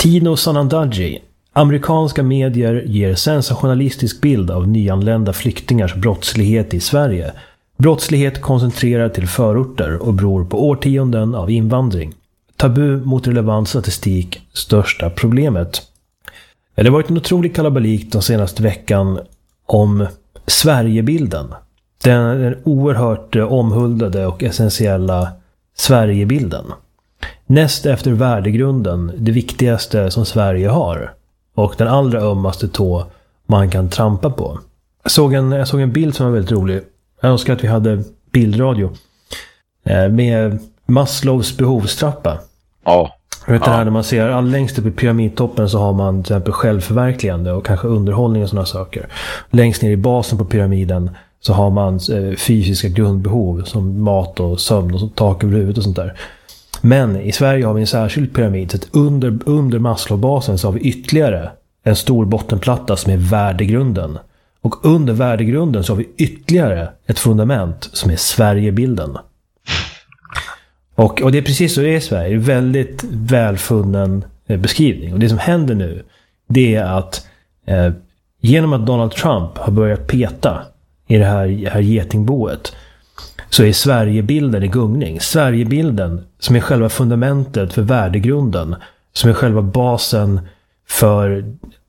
Tino Sanandaji. Amerikanska medier ger sensationalistisk bild av nyanlända flyktingars brottslighet i Sverige. Brottslighet koncentrerad till förorter och beror på årtionden av invandring. Tabu mot relevant statistik, största problemet. Det har varit en otrolig kalabalik den senaste veckan om Sverigebilden. Den oerhört omhuldade och essentiella Sverigebilden. Näst efter värdegrunden, det viktigaste som Sverige har. Och den allra ömmaste tå man kan trampa på. Jag såg en bild som var väldigt rolig. Jag önskar att vi hade bildradio. Med Maslows behovstrappa. Ja. Vet det här när man ser längst upp i pyramidtoppen så har man till exempel självförverkligande och kanske underhållning och sådana saker. Längst ner i basen på pyramiden så har man fysiska grundbehov som mat och sömn och tak över huvudet och sånt där. Men i Sverige har vi en särskild pyramid så att under Maslow-basen så har vi ytterligare en stor bottenplatta som är värdegrunden. Och under värdegrunden så har vi ytterligare ett fundament som är Sverigebilden. Och det är precis så det är i Sverige. Det är väldigt välfunnen beskrivning. Och det som händer nu det är att genom att Donald Trump har börjat peta i det här getingboet så är Sverigebilden i gungning. Sverigebilden som är själva fundamentet för värdegrunden, som är själva basen för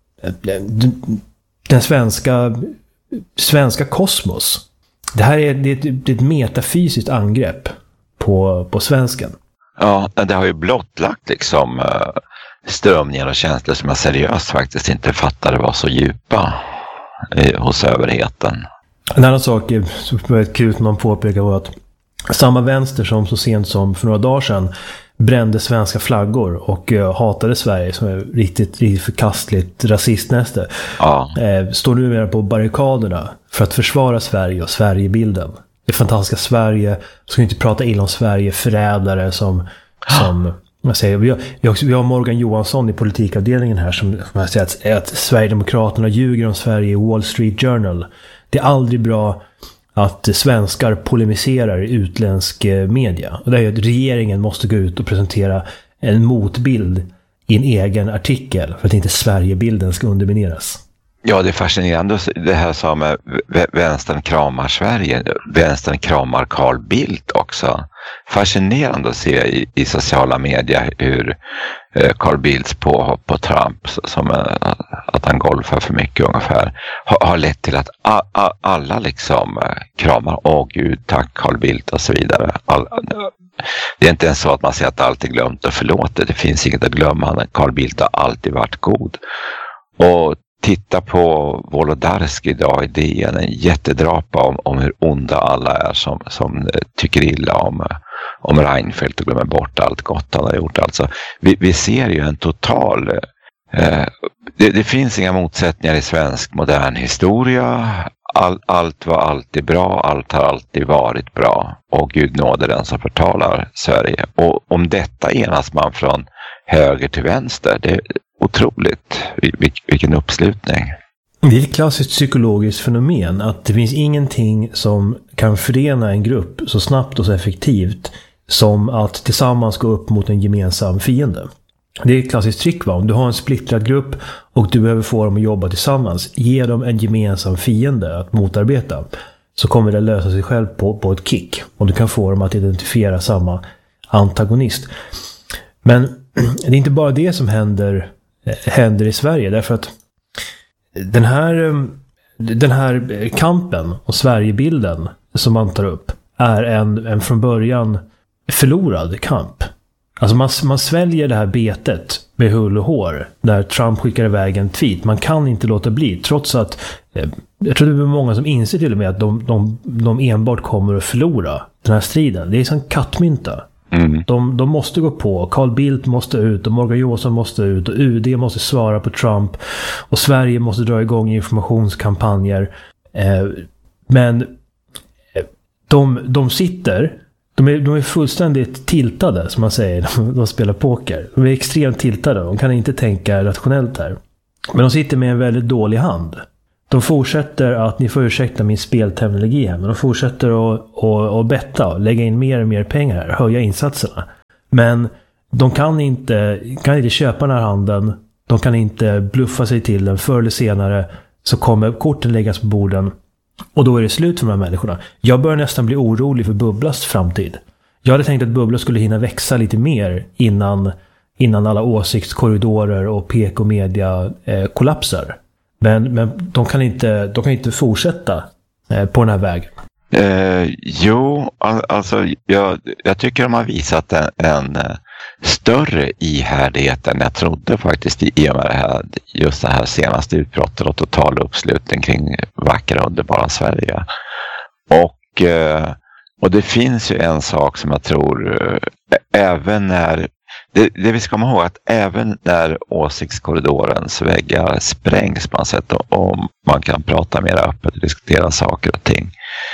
den svenska kosmos. Det här är ett metafysiskt angrepp på svensken. Ja, det har ju blottlagt liksom strömningar och känslor som jag seriöst faktiskt inte fattade var så djupa hos överheten. En annan sak som var kul som man påpekar var att samma vänster som så sent som för några dagar sedan brände svenska flaggor och hatade Sverige som är riktigt förkastligt rasistnäste. Ja. Står numera på barrikaderna för att försvara Sverige och Sverigebilden. Det fantastiska Sverige, ska inte prata illa om Sverige, förrädare som jag säger, vi har Morgan Johansson i politikavdelningen här som säger att Sverigedemokraterna ljuger om Sverige i Wall Street Journal. Det är aldrig bra att svenskar polemiserar i utländsk media. Och det är att regeringen måste gå ut och presentera en motbild i en egen artikel för att inte Sverigebilden ska undermineras. Ja, det är fascinerande det här som vänstern kramar Sverige. Vänstern kramar Carl Bildt också. Fascinerande att se i sociala medier hur Carl Bildts påhopp på Trump, som att han golfar för mycket ungefär, har lett till att alla liksom kramar, åh gud, tack Carl Bildt och så vidare. Det är inte ens så att man säger att allt är glömt och förlåtet. Det finns inget att glömma. Carl Bildt har alltid varit god. Och titta på Wolodarski idag i DN, en jättedrapa om hur onda alla är som tycker illa om Reinfeldt och glömmer bort allt gott han har gjort. Alltså, vi ser ju en total... Det finns inga motsättningar i svensk modern historia. Allt var alltid bra, allt har alltid varit bra. Och Gud nåde den som förtalar Sverige. Och om detta enas man från höger till vänster, det är otroligt vilken uppslutning. Det är ett klassiskt psykologiskt fenomen att det finns ingenting som kan förena en grupp så snabbt och så effektivt som att tillsammans gå upp mot en gemensam fiende. Det är ett klassiskt trick, va? Om du har en splittrad grupp och du behöver få dem att jobba tillsammans, ge dem en gemensam fiende att motarbeta, så kommer det lösa sig själv på ett kick. Och du kan få dem att identifiera samma antagonist. Men det är inte bara det som händer i Sverige, därför att den här kampen och Sverigebilden som man tar upp är en från början förlorad kamp. Alltså man sväljer det här betet med hull och hår när Trump skickar iväg en tweet. Man kan inte låta bli, trots att jag tror det är många som inser till och med att de enbart kommer att förlora den här striden. Det är som kattmynta. Mm. De måste gå på. Carl Bildt måste ut och Morgan Johansson måste ut och UD måste svara på Trump och Sverige måste dra igång informationskampanjer. Men de sitter, de är fullständigt tiltade, som man säger. De spelar poker. De är extremt tiltade. De kan inte tänka rationellt här. Men de sitter med en väldigt dålig hand. De fortsätter att, ni får ursäkta min spelterminologi här, men de fortsätter att betta och lägga in mer och mer pengar här, höja insatserna. Men de kan inte köpa den här handeln. De kan inte bluffa sig till den. Förr eller senare så kommer korten läggas på borden. Och då är det slut för de här människorna. Jag börjar nästan bli orolig för Bubblas framtid. Jag hade tänkt att Bubbla skulle hinna växa lite mer innan alla åsiktskorridorer och PK-media kollapsar. Men de kan inte fortsätta på den här vägen. Alltså jag tycker de har visat en större ihärdighet än jag trodde faktiskt i och med just det här senaste utbrottet och total uppslutning kring vackra underbara Sverige. Och det finns ju en sak som jag tror även när det vi ska komma ihåg, att även när åsiktskorridorens väggar sprängs på något sätt och man kan prata mer öppet och diskutera saker och ting,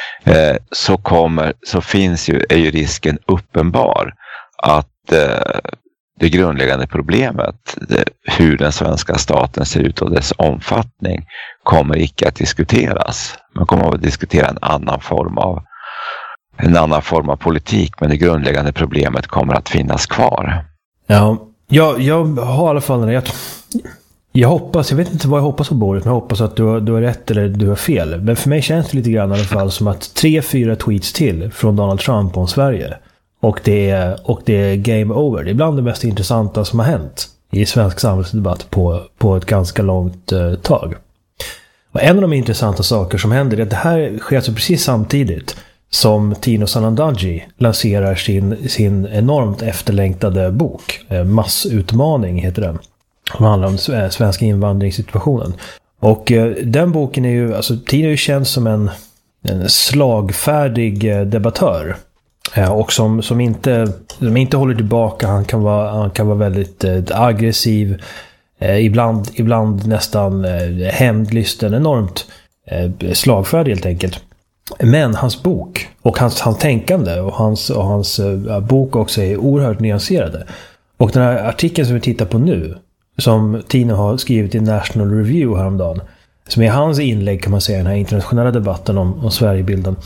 så finns är ju risken uppenbar att det grundläggande problemet, hur den svenska staten ser ut och dess omfattning, kommer icke att diskuteras. Man kommer att diskutera en annan form av politik, men det grundläggande problemet kommer att finnas kvar. Ja, jag har i alla fall jag hoppas, jag vet inte vad jag hoppas på Boris, men jag hoppas att du har rätt eller du har fel. Men för mig känns det lite grann i alla fall som att 3-4 tweets till från Donald Trump om Sverige och det är game over. Det är bland det mest intressanta som har hänt i svensk samhällsdebatt på ett ganska långt tag. Och en av de intressanta saker som händer är att det här sker alltså precis samtidigt som Tino Sanandaji lanserar sin enormt efterlängtade bok. Massutmaning heter den. Som handlar om svenska invandringssituationen. Och den boken är ju, alltså Tino är ju känd som en slagfärdig debattör. Och som inte håller tillbaka. Han kan vara väldigt aggressiv. Ibland nästan hämndlysten. Enormt slagfärdig helt enkelt. Men hans bok och hans tänkande och hans bok också är oerhört nyanserade. Och den här artikeln som vi tittar på nu, som Tino har skrivit i National Review häromdagen, som är hans inlägg kan man säga i den här internationella debatten om Sverigebilden,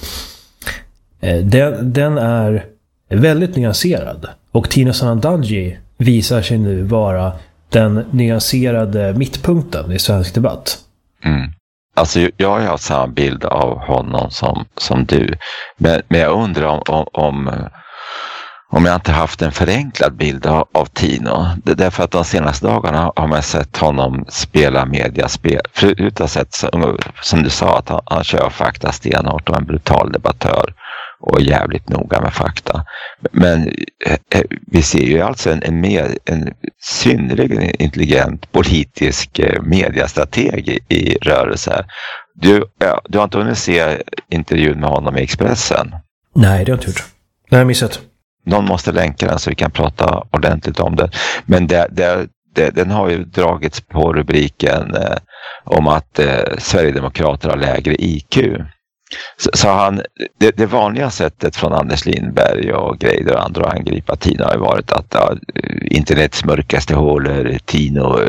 den är väldigt nyanserad. Och Tino Sanandaji visar sig nu vara den nyanserade mittpunkten i svensk debatt. Mm. Alltså jag har haft samma bild av honom som du. Men jag undrar om jag inte haft en förenklad bild av Tino. Det är därför att de senaste dagarna har man sett honom spela mediaspel. Förut har sett, som du sa, att han kör fakta stenhårt och en brutal debattör och jävligt noga med fakta. Men vi ser ju alltså en synnerligen intelligent politisk mediastrateg i rörelse här. Du har inte hunnit se intervjun med honom i Expressen? Nej, det har jag inte gjort. Det har jag missat. Någon måste länka den så vi kan prata ordentligt om det. Men den har ju dragits på rubriken om att Sverigedemokrater har lägre IQ. Så det vanliga sättet från Anders Lindberg och Greider och andra att angripa Tino har ju varit att internets mörkaste hålor, Tino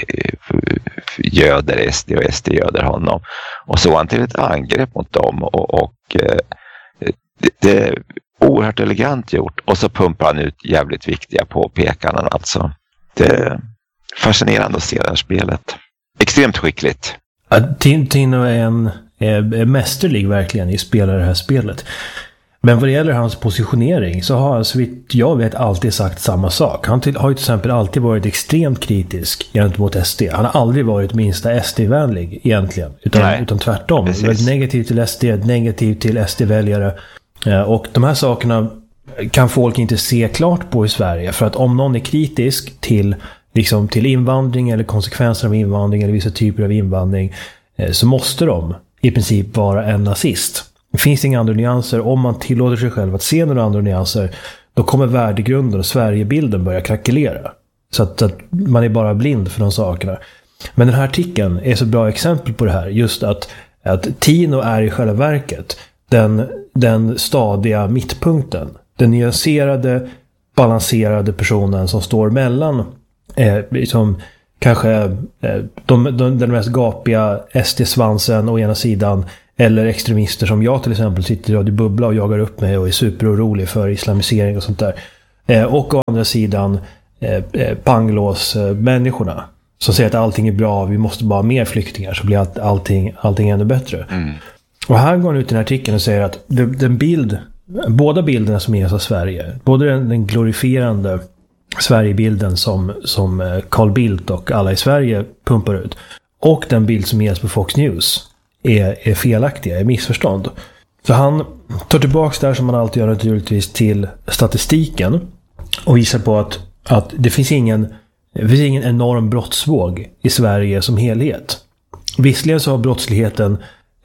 göder SD och SD göder honom. Och så han till ett angrepp mot dem och det är oerhört elegant gjort. Och så pumpar han ut jävligt viktiga påpekanden alltså. Det är fascinerande att se det här spelet. Extremt skickligt. Ja, Tino är mästerlig verkligen i spela det här spelet. Men vad det gäller hans positionering så har han, så vitt jag vet, alltid sagt samma sak. Han har ju till exempel alltid varit extremt kritisk gentemot SD. Han har aldrig varit minsta SD-vänlig egentligen. Utan tvärtom. Väldigt negativ till SD, negativ till SD-väljare. Och de här sakerna kan folk inte se klart på i Sverige. För att om någon är kritisk till invandring eller konsekvenser av invandring eller vissa typer av invandring, så måste de i princip vara en nazist. Det finns inga andra nyanser. Om man tillåter sig själv att se några andra nyanser, då kommer värdegrunden och Sverigebilden börja krackelera. Så att man är bara blind för de sakerna. Men den här artikeln är så bra exempel på det här. Just att Tino är i själva verket den stadiga mittpunkten. Den nyanserade, balanserade personen som står mellan kanske den mest gapiga SD-svansen å ena sidan, eller extremister som jag till exempel sitter i Radio Bubbla och jagar upp mig och är superorolig för islamisering och sånt där. Och å andra sidan panglås-människorna som säger att allting är bra, vi måste bara ha mer flyktingar så blir allting ännu bättre. Och här går han ut i en artikel och säger att båda bilderna som ges av Sverige, både den glorifierande Sverigebilden som Carl Bildt och alla i Sverige pumpar ut, och den bild som ges på Fox News är felaktiga, är missförstånd. Så han tar tillbaka där, som man alltid gör naturligtvis, till statistiken och visar på att det finns ingen enorm brottsvåg i Sverige som helhet. Visserligen så har brottsligheten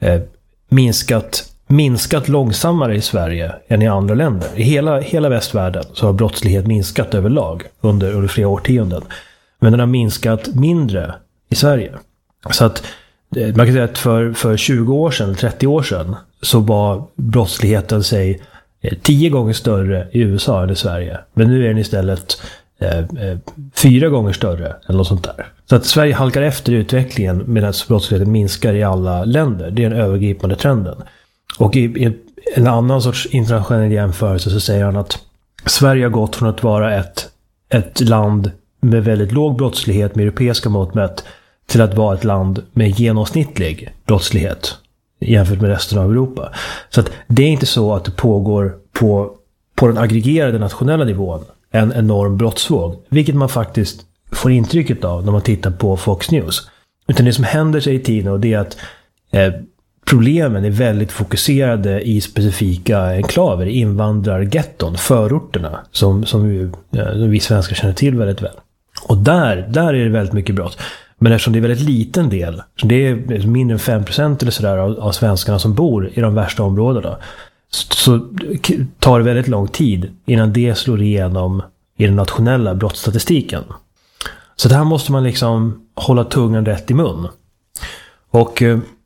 minskat långsammare i Sverige än i andra länder. I hela västvärlden så har brottslighet minskat överlag under flera årtionden. Men den har minskat mindre i Sverige. Så att man kan säga att för 20 år sedan, 30 år sedan, så var brottsligheten 10 gånger större i USA än i Sverige. Men nu är den istället 4 gånger större eller något sånt där. Så att Sverige halkar efter utvecklingen medan brottsligheten minskar i alla länder. Det är den övergripande trenden. Och i en annan sorts internationell jämförelse så säger han att Sverige har gått från att vara ett land med väldigt låg brottslighet med europeiska mått mätt till att vara ett land med genomsnittlig brottslighet jämfört med resten av Europa. Så att det är inte så att det pågår på den aggregerade nationella nivån en enorm brottsvåg, vilket man faktiskt får intrycket av när man tittar på Fox News. Utan det som händer sig i tiden, och det är att problemen är väldigt fokuserade i specifika enklaver, invandrargetton, förorterna, som vi svenskar känner till väldigt väl. Och där är det väldigt mycket brott. Men eftersom det är väldigt liten del, så det är mindre än 5% eller sådär av svenskarna som bor i de värsta områdena, så tar det väldigt lång tid innan det slår igenom i den nationella brottsstatistiken. Så där måste man liksom hålla tungan rätt i mun. Och